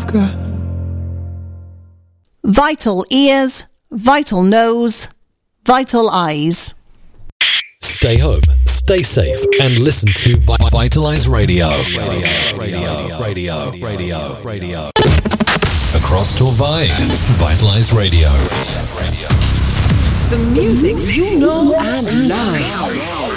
got. Vital ears, vital nose, vital eyes. Stay home, stay safe, and listen to Vitalize Radio. Radio. Across Torvine, Vitalize Radio. The music you know and love.